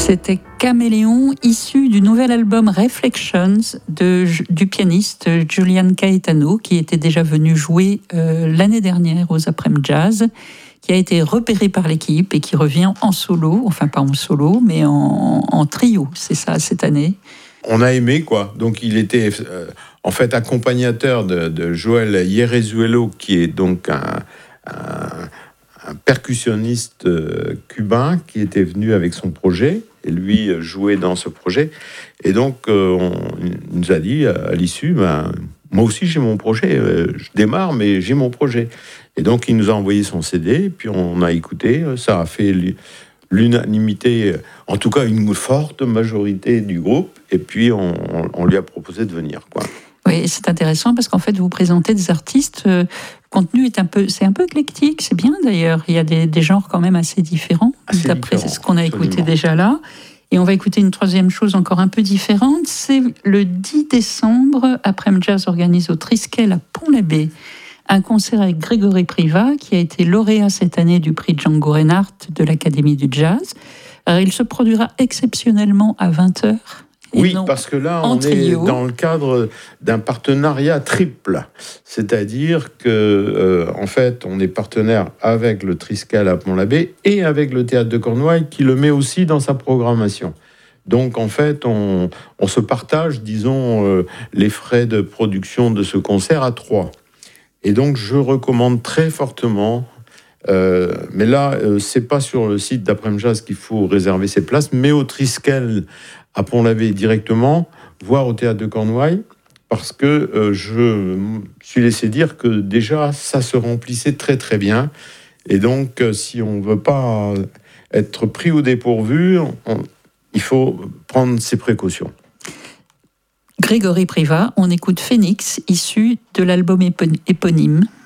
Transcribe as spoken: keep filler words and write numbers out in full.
C'était Caméléon, issu du nouvel album Reflections de, du pianiste Julian Caetano, qui était déjà venu jouer euh, l'année dernière aux Après-midi Jazz, qui a été repéré par l'équipe et qui revient en solo, enfin pas en solo, mais en, en trio, c'est ça, cette année. On a aimé, quoi. Donc il était euh, en fait accompagnateur de, de Joel Yerezuelo, qui est donc un... un un percussionniste euh, cubain qui était venu avec son projet, et lui euh, jouait dans ce projet. Et donc, euh, on, il nous a dit à l'issue, ben, moi aussi j'ai mon projet, euh, je démarre, mais j'ai mon projet. Et donc, il nous a envoyé son C D, puis on a écouté, ça a fait l'unanimité, en tout cas une forte majorité du groupe, et puis on, on lui a proposé de venir, quoi. Oui, c'est intéressant parce qu'en fait, vous présentez des artistes. Euh, le contenu est un peu, c'est un peu éclectique. C'est bien d'ailleurs. Il y a des, des genres quand même assez différents. Assez d'après différent, ce qu'on a absolument. écouté déjà là. Et on va écouter une troisième chose encore un peu différente. C'est le dix décembre, Après-midi Jazz organise au Triskel à Pont-l'Abbé un concert avec Grégory Privat, qui a été lauréat cette année du prix Django Reinhardt de l'Académie du Jazz. Alors, il se produira exceptionnellement à vingt heures. Oui, parce que là, on est dans le cadre d'un partenariat triple. C'est-à-dire que, euh, en fait, on est partenaire avec le Triskel à Pont-l'Abbé et avec le Théâtre de Cornouailles, qui le met aussi dans sa programmation. Donc, en fait, on, on se partage, disons, euh, les frais de production de ce concert à trois. Et donc, je recommande très fortement... Euh, mais là, euh, c'est pas sur le site d'Après-midi Jazz qu'il faut réserver ses places, mais au Triskel à Pont-l'Abbé directement, voire au Théâtre de Cornouailles, parce que euh, je me suis laissé dire que déjà, ça se remplissait très très bien. Et donc, euh, si on ne veut pas être pris au dépourvu, on, il faut prendre ses précautions. Grégory Privat, on écoute Phoenix, issu de l'album éponyme.